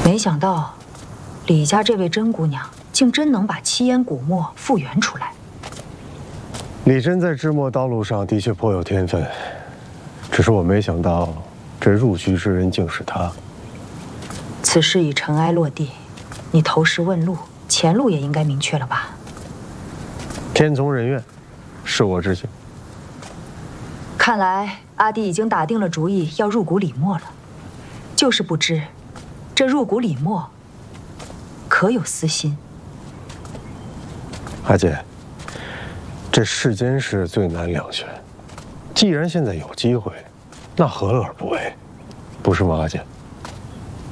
没想到，李家这位甄姑娘竟真能把七烟古墨复原出来。 李真在制墨道路上的确颇有天分，只是我没想到，这入局之人竟是他。 此事已尘埃落地，你投石问路，前路也应该明确了吧？ 天从人愿，是我知情。 看来阿弟已经打定了主意要入股李墨了，就是不知，这入股李墨可有私心？ 阿姐，这世间事最难两全，既然现在有机会，那何乐而不为？不是吗，阿姐？